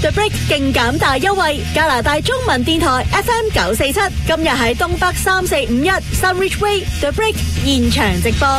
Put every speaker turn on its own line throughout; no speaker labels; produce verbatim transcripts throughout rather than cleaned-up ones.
The Break 勁減大優惠，加拿大中文電台 F M 九四七，今日喺東北三四五一 Sunridge Way The Break 現場直播。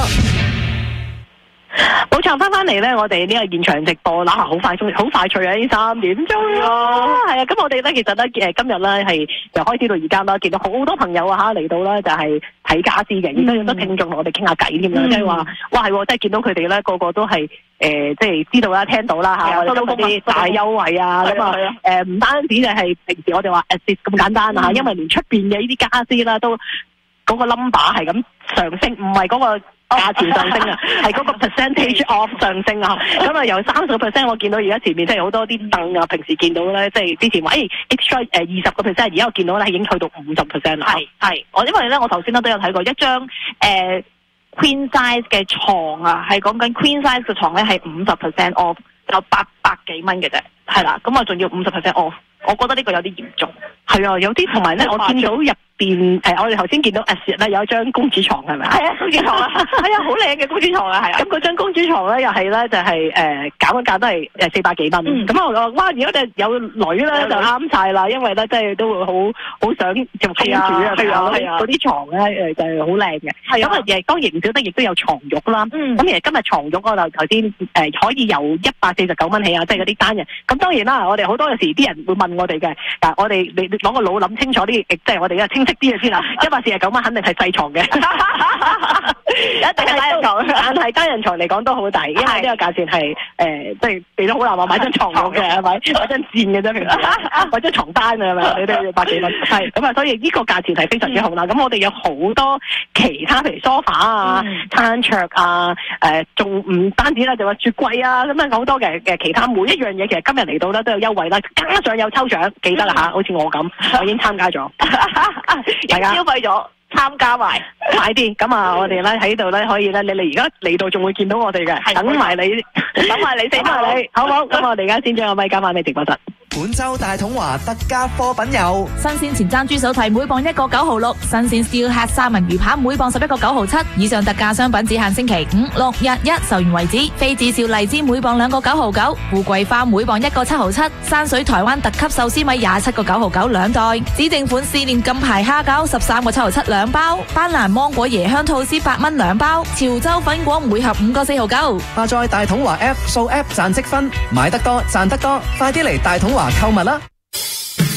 冇錯，翻翻嚟咧，我哋呢個現場直播啦，好快速，好快脆啊！呢三點鐘咯，係啊，咁我哋咧其實咧誒今日咧係由開始到而家啦，見到好多朋友啊嚇嚟到咧就係睇家私嘅，亦都有好多聽眾同我哋傾下偈添啦，即係話哇係，即係見到佢哋咧個個都係誒即係知道啦、聽到啦嚇，我哋收到啲大優惠啊，咁啊誒唔單止就係平時我哋話 assist 咁簡單啊，因為連出邊嘅呢啲家私啦都嗰個 number 係咁上升，唔係嗰個價錢上升啊，係嗰個 percentage of 上升啊，咁啊由三十個 percent 我見到而家前面即係好多啲凳啊，平時見到咧即係之前話誒 extra 誒二十個 percent，而家我見到咧已經去到五十 percent 啦。
係係，我因為咧我頭先咧都有睇過一張誒、呃、queen size 嘅床啊，係講緊 queen size 嘅床咧係五十 percent off，就八百幾蚊嘅啫，係啦，咁啊仲要五十 percent off，我覺得呢個有啲嚴重。
係啊，有啲同埋咧，我見到入邊誒，我哋頭先見到 Asset 咧有一張公主床係咪啊？
係啊，公主床啊，係啊，好靚嘅公主床啊，係啊。
咁嗰張公主床咧又係咧就係誒減一價都係誒四百幾蚊。咁啊我話哇，如果你有女咧就啱晒啦，因為咧即係都會好好想做公主啊，係啊係啊，嗰啲床咧誒就係好靚嘅。係咁啊，誒當然唔少得，亦都有床褥啦。咁其實今日床褥我就頭先誒可以由一百四十九蚊起啊，即係嗰啲單人。咁當然啦，我哋好多時啲人會問我哋嘅，但係我哋你攞個腦諗清楚啲，即係我哋而家清晰啲嘅先啦。一百四十九蚊肯定係細床嘅，一定係單人床。但係單人床嚟講都好抵，因為呢個價錢係誒，即係你都好難話買張床褥嘅係咪？買張墊嘅啫，平時買張床單啊係咪？你都要百幾蚊。係咁啊，所以呢個價錢係非常之好啦。咁我哋有好多其他譬如梳化啊、餐桌啊，誒仲唔單止啦，就話雪櫃啊，咁樣好多嘅嘅其他每一樣嘢，其實今日嚟到咧都有優惠啦，加上有抽獎，記得啦嚇，好似我咁，我已經參加咗。大家消費咗，參加埋，快啲！咁啊，我哋咧喺度咧可以咧，你哋而家嚟到仲會見到我哋嘅，等埋你，等埋你，等埋你，好唔好？咁我哋而家先將個咪交翻俾直播室。
本周大統華特價貨品有
新鮮前瞻豬手提每磅一個九毫六，新鮮 Steel Hat 三文魚扒每磅十一個九毫七。以上特價商品只限星期五、六、日一售完為止。非子少荔枝每磅兩個九毫九，富貴花每磅一個七毫七，山水台灣特級壽司米廿七個九毫九兩袋。指定款試煉金牌蝦餃十三個七毫七兩包，班蘭芒果椰香吐司八蚊兩包，潮州粉果每盒五個四毫九。
下載大統華 App 掃 App 賺積分，買得多賺得多，快啲嚟大統華購物啦！